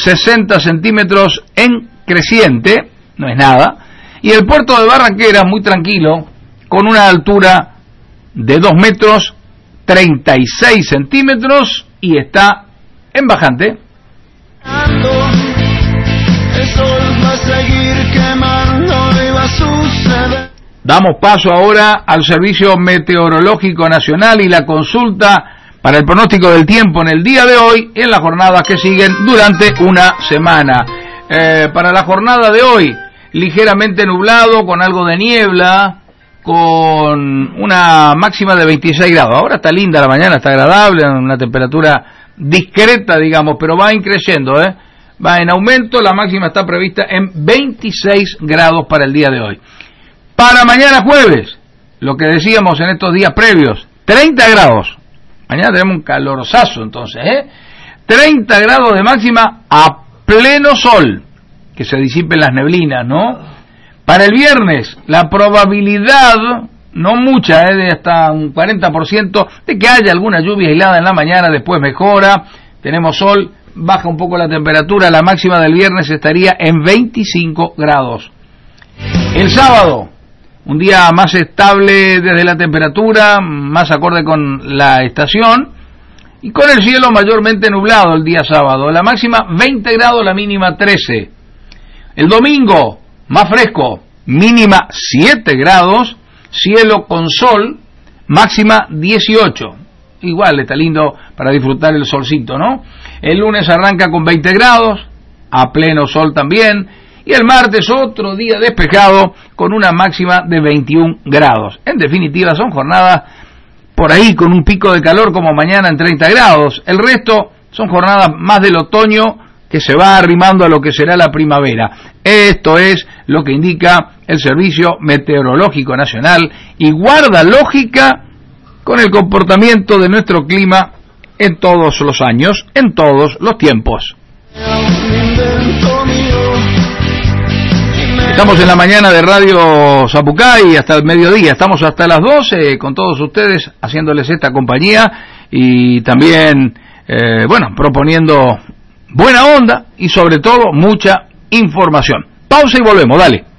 60 centímetros en creciente, no es nada, y el puerto de Barranqueras muy tranquilo, con una altura de 2 metros 36 centímetros y está en bajante. El sol va a seguir quemando y va a suceder. Damos paso ahora al Servicio Meteorológico Nacional y la consulta para el pronóstico del tiempo en el día de hoy y en las jornadas que siguen durante una semana. Para la jornada de hoy, ligeramente nublado, con algo de niebla, con una máxima de 26 grados. Ahora está linda la mañana, está agradable, una temperatura discreta, digamos, pero va increciendo, va en aumento. La máxima está prevista en 26 grados para el día de hoy. Para mañana jueves, lo que decíamos en estos días previos, 30 grados. Mañana tenemos un calorosazo entonces, 30 grados de máxima a pleno sol, que se disipen las neblinas, ¿no? Para el viernes, la probabilidad, no mucha, de hasta un 40%, de que haya alguna lluvia aislada en la mañana, después mejora, tenemos sol, baja un poco la temperatura, la máxima del viernes estaría en 25 grados. El sábado, un día más estable desde la temperatura, más acorde con la estación, y con el cielo mayormente nublado el día sábado, la máxima 20 grados, la mínima 13. El domingo, más fresco, mínima 7 grados, cielo con sol, máxima 18. Igual está lindo para disfrutar el solcito, ¿no? El lunes arranca con 20 grados, a pleno sol también, y el martes otro día despejado con una máxima de 21 grados. En definitiva son jornadas por ahí con un pico de calor como mañana en 30 grados. El resto son jornadas más del otoño que se va arrimando a lo que será la primavera. Esto es lo que indica el Servicio Meteorológico Nacional y guarda lógica con el comportamiento de nuestro clima en todos los años, en todos los tiempos. Estamos en la mañana de Radio Zapucay hasta el mediodía, estamos hasta las 12 con todos ustedes haciéndoles esta compañía y también, proponiendo buena onda y sobre todo mucha información. Pausa y volvemos, dale.